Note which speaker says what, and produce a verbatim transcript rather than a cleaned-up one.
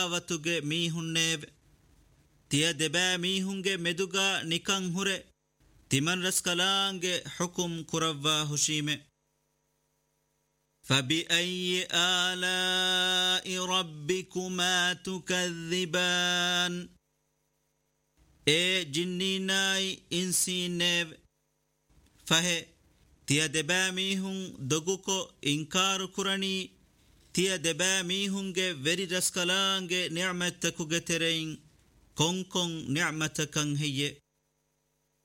Speaker 1: ವತುಗೆ ಮೀಹುನ್ನೇವೆ ತಿಯ ದೆಬಾ ಮೀಹುಂಗೆ ಮೆದುಗ ನಿಕಂ ಹುರೆ ತಿಮನ್ ರಸ್ಕಲಾಂಗೆ ಹುಕುಂ ಕುರವ್ವಾ ಹುಶೀಮೆ فبأي آلاء ربكما تكذبان اے جنینائی انسینیو فہے تیا دبا میہن دگوکو انکار کرنی تیا دبا میہنگے وری رسکلانگے نعمتکو گترین کون کون نعمتکن ہیے